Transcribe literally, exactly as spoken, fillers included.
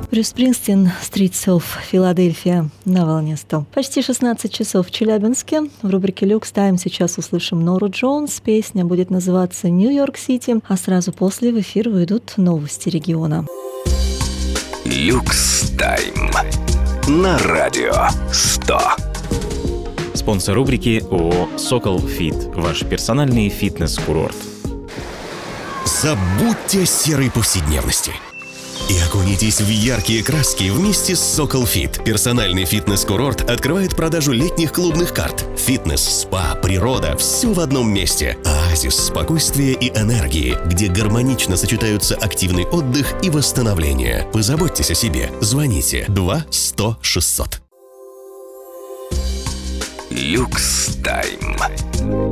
Брюс Спрингстин, Streets of Philadelphia на волне сто. Почти шестнадцать часов в Челябинске. В рубрике «Люкс Тайм» сейчас услышим Нору Джонс. Песня будет называться «Нью-Йорк-Сити», а сразу после в эфир выйдут новости региона. Люкс Тайм на радио сто. Спонсор рубрики ООО «Сокол Фит». Ваш персональный фитнес-курорт. Забудьте о серой повседневности и окунитесь в яркие краски вместе с Сокол Фит. Персональный фитнес-курорт открывает продажу летних клубных карт. Фитнес, спа, природа – все в одном месте. Оазис спокойствия и энергии, где гармонично сочетаются активный отдых и восстановление. Позаботьтесь о себе. Звоните два сто шестьсот. Люкс Тайм.